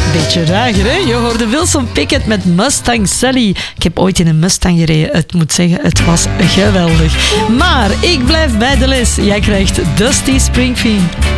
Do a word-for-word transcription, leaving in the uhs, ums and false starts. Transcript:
Beetje ruiger, hè? Je hoorde Wilson Pickett met Mustang Sally. Ik heb ooit in een Mustang gereden. Het moet zeggen, het was geweldig. Maar ik blijf bij de les. Jij krijgt Dusty Springfield.